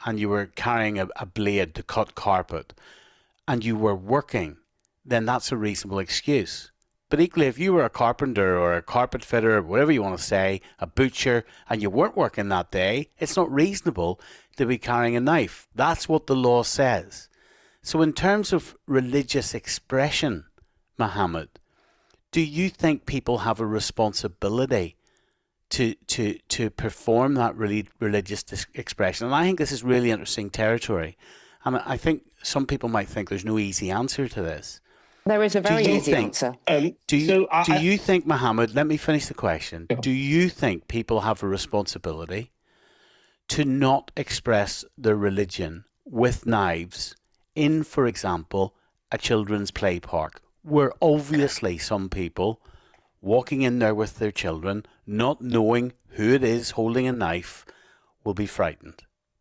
and you were carrying a blade to cut carpet and you were working, then that's a reasonable excuse. But equally, if you were a carpenter or a carpet fitter, whatever you want to say, a butcher, and you weren't working that day, it's not reasonable to be carrying a knife. That's what the law says. So in terms of religious expression, Mohammed, do you think people have a responsibility to perform that religious expression? And I think this is really interesting territory. And I think some people might think there's no easy answer to this. There is a very easy answer. Do you think, Mohammed, let me finish the question. Yeah. Do you think people have a responsibility to not express their religion with knives in, for example, a children's play park, where obviously some people walking in there with their children, not knowing who it is holding a knife, will be frightened?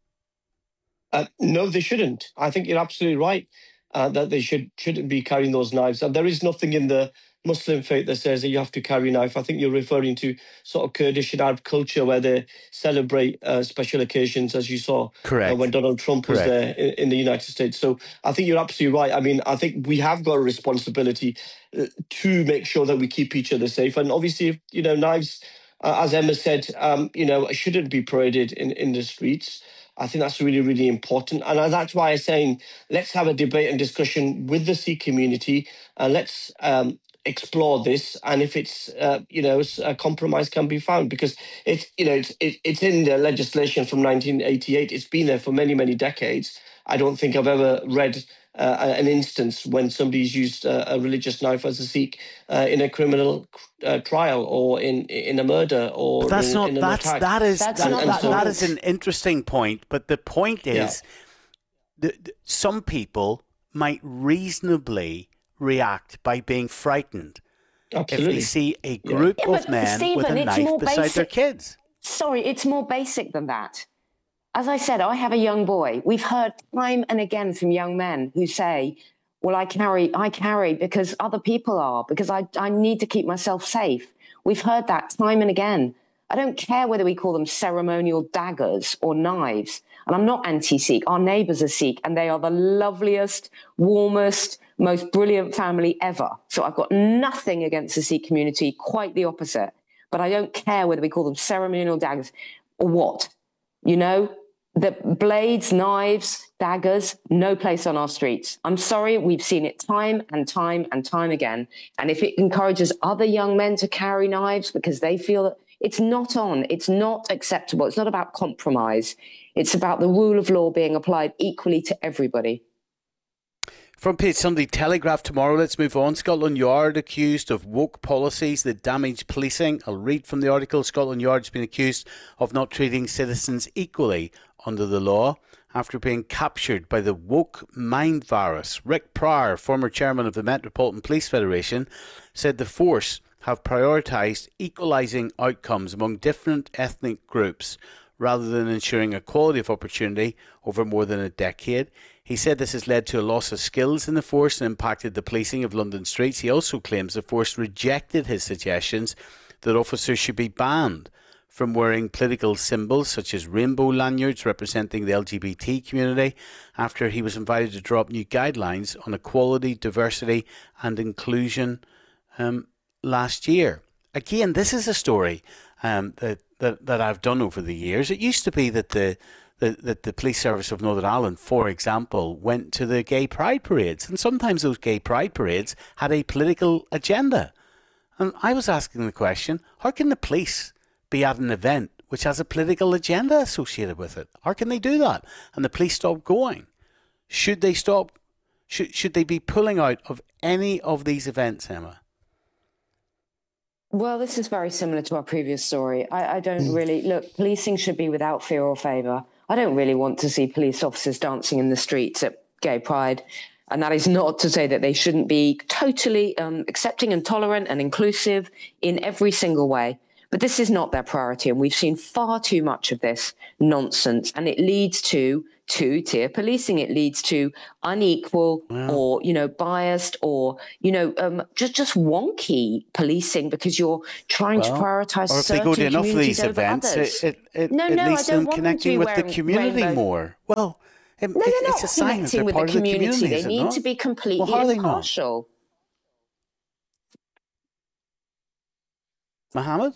No, they shouldn't. I think you're absolutely right. That they shouldn't be carrying those knives. And there is nothing in the Muslim faith that says that you have to carry a knife. I think you're referring to sort of Kurdish and Arab culture where they celebrate special occasions, as you saw when Donald Trump was there in the United States. So I think you're absolutely right. I mean, I think we have got a responsibility to make sure that we keep each other safe. And obviously, knives, as Emma said, shouldn't be paraded in the streets. I think that's really, really important. And that's why I'm saying let's have a debate and discussion with the Sikh community and let's explore this. And if it's, a compromise can be found, because it's in the legislation from 1988. It's been there for many, many decades. I don't think I've ever read an instance when somebody's used a religious knife as a Sikh in a criminal trial or in a murder or in an attack. That is an interesting point. But the point is that some people might reasonably react by being frightened. Absolutely. If they see a group of men Stephen, with a knife beside their kids. Sorry, it's more basic than that. As I said, I have a young boy. We've heard time and again from young men who say, well, I carry because other people are, because I need to keep myself safe. We've heard that time and again. I don't care whether we call them ceremonial daggers or knives. And I'm not anti-Sikh. Our neighbours are Sikh, and they are the loveliest, warmest, most brilliant family ever. So I've got nothing against the Sikh community, quite the opposite. But I don't care whether we call them ceremonial daggers or what. The blades, knives, daggers, no place on our streets. I'm sorry, we've seen it time and time and time again. And if it encourages other young men to carry knives because they feel that it's not acceptable. It's not about compromise. It's about the rule of law being applied equally to everybody. Front page Sunday Telegraph tomorrow. Let's move on. Scotland Yard accused of woke policies that damage policing. I'll read from the article. Scotland Yard's been accused of not treating citizens equally under the law after being captured by the woke mind virus. Rick Pryor, former chairman of the Metropolitan Police Federation, said the force have prioritised equalising outcomes among different ethnic groups rather than ensuring equality of opportunity over more than a decade. He said this has led to a loss of skills in the force and impacted the policing of London streets. He also claims the force rejected his suggestions that officers should be banned from wearing political symbols such as rainbow lanyards representing the LGBT community after he was invited to draw up new guidelines on equality, diversity and inclusion last year. Again, this is a story that I've done over the years. It used to be that the police service of Northern Ireland, for example, went to the gay pride parades, and sometimes those gay pride parades had a political agenda. And I was asking the question, how can the police be at an event which has a political agenda associated with it? How can they do that? And the police stop going. Should they stop? Should they be pulling out of any of these events, Emma? Well, this is very similar to our previous story. I don't really... Look, policing should be without fear or favour. I don't really want to see police officers dancing in the streets at gay pride. And that is not to say that they shouldn't be totally accepting and tolerant and inclusive in every single way. But this is not their priority. And we've seen far too much of this nonsense. And it leads to two-tier policing. It leads to unequal or, biased or, just wonky policing because you're trying to prioritize or if they certain go to enough of communities these over events, others. it No, leads I don't them want them to connecting be with the wearing community rainbow. more. Well, No, they're it's not a sign that they're connecting with the part of the community, They is it need not? to be completely how are they not? impartial. Mohammed?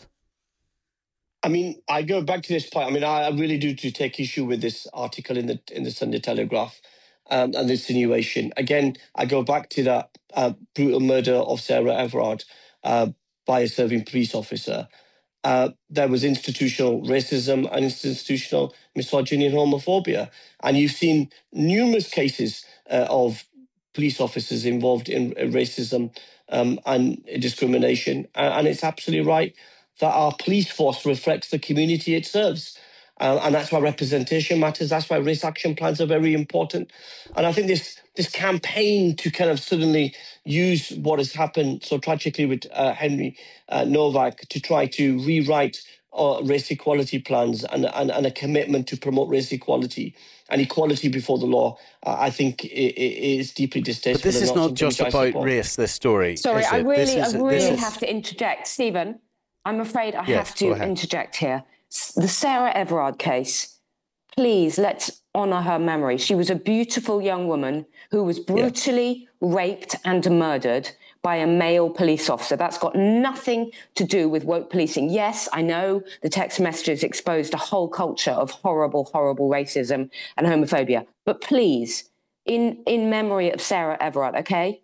I mean, I go back to this point. I mean, I really do take issue with this article in the Sunday Telegraph and the insinuation. Again, I go back to that brutal murder of Sarah Everard by a serving police officer. There was institutional racism and institutional misogyny and homophobia. And you've seen numerous cases of police officers involved in racism and discrimination. And it's absolutely right that our police force reflects the community it serves. And that's why representation matters. That's why race action plans are very important. And I think this campaign to kind of suddenly use what has happened so tragically with Henry Novak to try to rewrite race equality plans and a commitment to promote race equality and equality before the law, I think it is deeply distasteful. But this is not just about race, this story. Sorry, I really have to interject. Stephen, I'm afraid I have to interject here. The Sarah Everard case, please, let's honour her memory. She was a beautiful young woman who was brutally raped and murdered by a male police officer. That's got nothing to do with woke policing. Yes, I know the text messages exposed a whole culture of horrible, horrible racism and homophobia. But please, in memory of Sarah Everard, okay?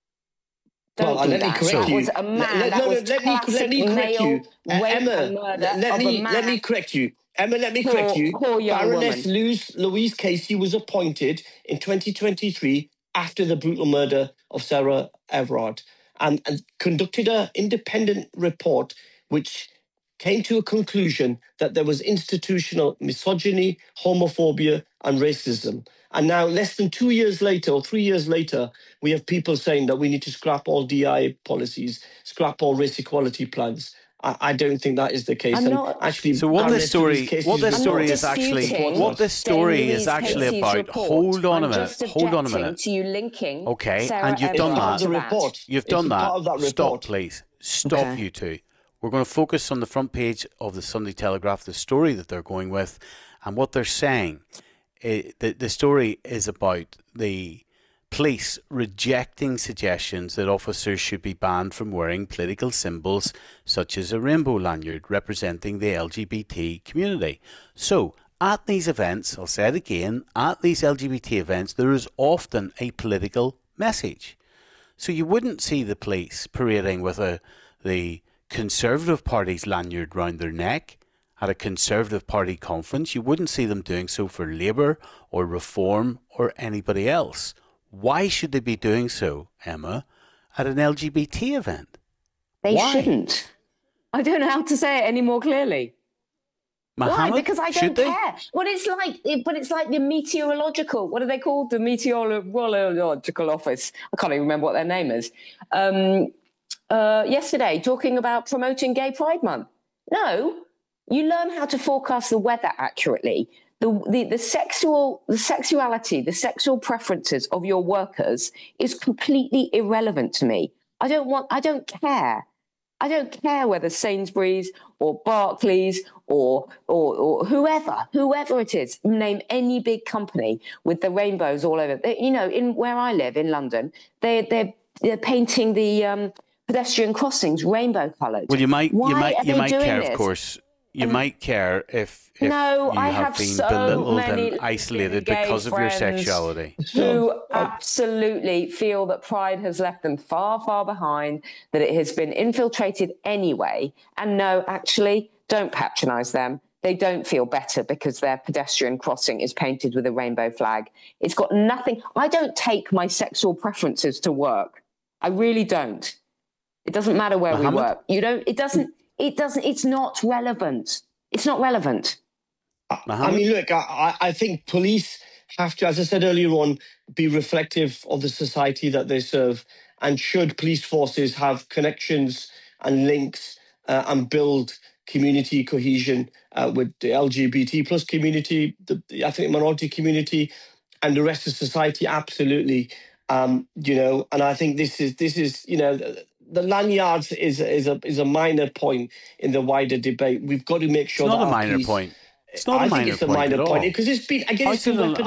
Well, let me correct you. That was a man. Let me correct you. Emma, let me correct you. Emma, let me correct you. Baroness Louise Casey was appointed in 2023 after the brutal murder of Sarah Everard and conducted an independent report which came to a conclusion that there was institutional misogyny, homophobia, and racism. And now, less than 2 years later, or 3 years later, we have people saying that we need to scrap all DI policies, scrap all race equality plans. I don't think that is the case. So what this story is actually about. Hold on a minute. To you linking okay, Sarah and you've done that. You've done that. Stop, please. Stop, you two. We're going to focus on the front page of the Sunday Telegraph, the story that they're going with, and what they're saying. The story is about the police rejecting suggestions that officers should be banned from wearing political symbols such as a rainbow lanyard representing the LGBT community. So, at these events, I'll say it again, at these LGBT events, there is often a political message. So you wouldn't see the police parading with the Conservative Party's lanyard round their neck at a Conservative Party conference. You wouldn't see them doing so for Labour or Reform or anybody else. Why should they be doing so, Emma, at an LGBT event? They shouldn't. I don't know how to say it any more clearly. Mohammed, why? Because I don't care. Well, it's like the meteorological. What are they called? The meteorological office. I can't even remember what their name is. Yesterday, talking about promoting Gay Pride Month. No, you learn how to forecast the weather accurately. The sexuality, the sexual preferences of your workers is completely irrelevant to me. I don't care. I don't care whether Sainsbury's or Barclays or whoever it is, name any big company with the rainbows all over. In where I live in London, they're painting the pedestrian crossings rainbow coloured. Well, you might care, of course. You might care if you have been belittled and isolated because of your sexuality. Who absolutely feel that pride has left them far, far behind, that it has been infiltrated anyway. And no, actually, don't patronise them. They don't feel better because their pedestrian crossing is painted with a rainbow flag. It's got nothing. I don't take my sexual preferences to work. I really don't. It doesn't matter where we work. It's not relevant. It's not relevant. I mean, look, I think police have to, as I said earlier on, be reflective of the society that they serve. And should police forces have connections and links and build community cohesion with the LGBT plus community, the ethnic minority community, and the rest of society. Absolutely, and I think this is the lanyards is a minor point in the wider debate. We've got to make sure it's not that a minor point. It's not I a think minor it's a point minor at point all. because it's been How's it weaponized.